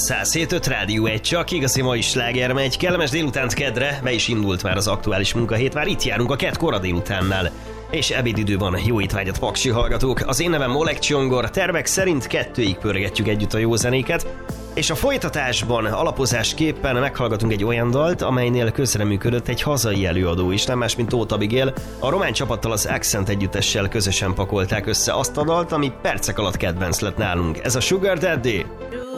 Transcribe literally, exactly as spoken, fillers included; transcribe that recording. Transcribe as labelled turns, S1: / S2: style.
S1: száz hét öt Rádió egy, csak igazi mai sláger megy. Kellemes délutánt kedre, be is indult már az aktuális munkahét, már itt járunk a kett kora délutánnál. És ebédidő van, jó étvágyat paksi hallgatók. Az én nevem Oleg Csongor, tervek szerint kettőig pörgetjük együtt a jó zenéket, és a folytatásban alapozásképpen meghallgatunk egy olyan dalt, amelynél közreműködött egy hazai előadó is, nem más, mint Tóth Abigail. A román csapattal, az Accent együttessel közösen pakolták össze azt a dalt, ami percek alatt kedvenc lett nálunk. Ez a Sugar Daddy.